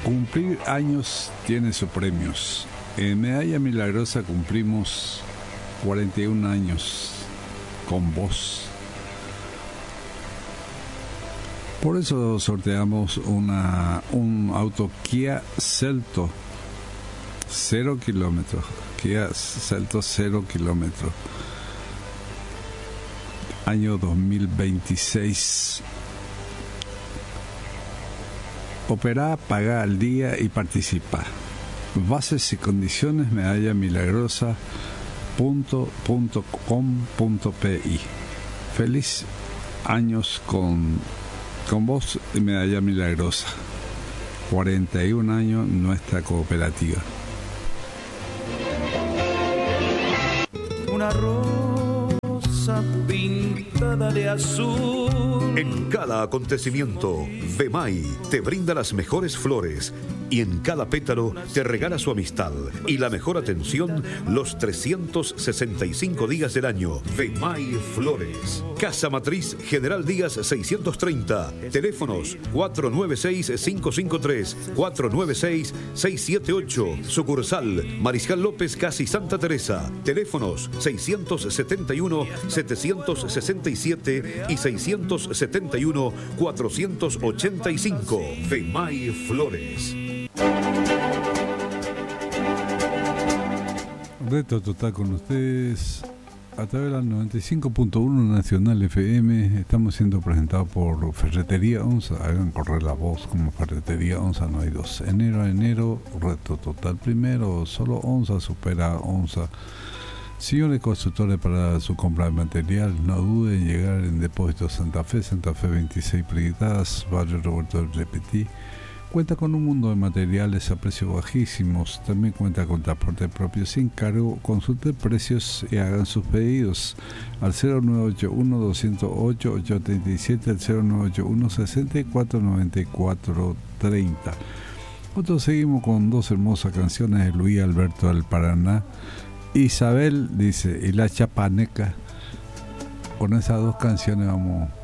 Cumplir años tiene sus premios. En Medalla Milagrosa cumplimos 41 años con vos. Por eso sorteamos un auto Kia Celto 0 kilómetros. Kia Celto 0 kilómetros. Año 2026. Operá, pagá al día y participa. Bases y condiciones medallamilagrosa.com.pi. Feliz años con vos y Medalla Milagrosa. 41 años nuestra cooperativa. Una rosa pintada de azul. En cada acontecimiento, Vemay te brinda las mejores flores y en cada pétalo te regala su amistad y la mejor atención los 365 días del año. Vemay Flores. Casa Matriz General Díaz 630. Teléfonos 496-553, 496-678. Sucursal Mariscal López, casi Santa Teresa. Teléfonos 671-767 y 671-485. Vemay Flores. Reto total con ustedes a través de la 95.1 Nacional FM. Estamos siendo presentados por Ferretería Onza. Hagan correr la voz como Ferretería Onza, no hay dos. Enero a enero, reto total primero. Solo Onza supera Onza. Señores constructores, para su compra de material, no duden en llegar en Depósito Santa Fe 26 Priguitas, barrio Roberto Repetí. Cuenta con un mundo de materiales a precios bajísimos. También cuenta con transporte propio sin cargo. Consulten precios y hagan sus pedidos al 0981-208-837, al 0981-649430. Nosotros seguimos con dos hermosas canciones de Luis Alberto del Paraná. Isabel dice, y la chapaneca. Con esas dos canciones vamos